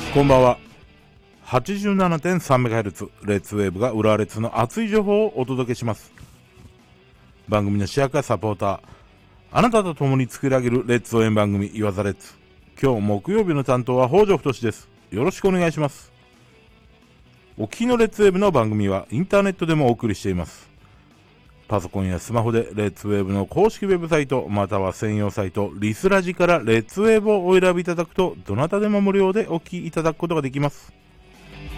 こんばんは。 87.3MHz レッツウェーブが浦和レッズの熱い情報をお届けします。番組の主役やサポーター、あなたと共に作り上げるレッツ応援番組言わざレッツ。今日木曜日の担当は北条太です。よろしくお願いします。お聞きのレッツウェーブの番組はインターネットでもお送りしています。パソコンやスマホでレッツウェーブの公式ウェブサイトまたは専用サイトリスラジからレッツウェーブをお選びいただくとどなたでも無料でお聞きいただくことができます。